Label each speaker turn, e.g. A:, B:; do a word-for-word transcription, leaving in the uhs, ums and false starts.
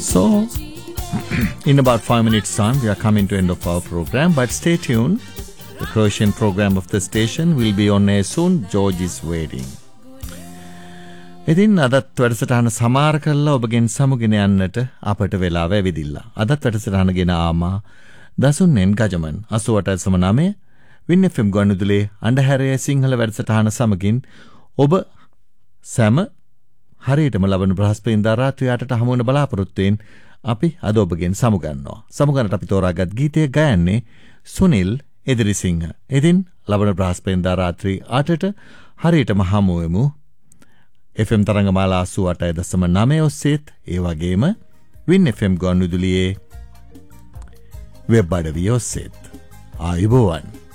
A: So, in about five minutes time, we are coming to end of our program, but stay tuned. The Croatian program of the station will be on air soon, George's Wedding. ඉතින් අදත් වැඩසටහන සමාර කරලා ඔබගෙන් සමුගෙන යන්නට අපට වෙලාව ඇවිදිලා. අදත් වැඩසටහන ගෙන ආමා දසුන්නෙන් ගජමන් අසූ අට දශම නවය වින් එෆ් එම් ගුවන්විදුලියේ අන්ධහැරයේ සිංහල වැඩසටහන සමගින් ඔබ සෑම හරියටම ලබන බ්‍රහස්පතින්දා රාත්‍රී අටට හමු වෙන බලාපොරොත්තුෙන් අපි අද ඔබගෙන් සමුගන්නවා. සමුගන්නට අපි තෝරාගත් ගීතය ගයන්නේ සුනිල් එදිරිසිංහ. ඉතින් ලබන බ්‍රහස්පතින්දා රාත්‍රී අටට හරියටම හමු වෙමු. එෆ් එම් තරංගමාලා අසූ අට දශම නවය ඔස්සේත් ඒ වගේම වින් එෆ් එම් ගුවන්විදුලියේ වෙබ් අඩවිය ඔස්සේත්. ආයුබෝවන්.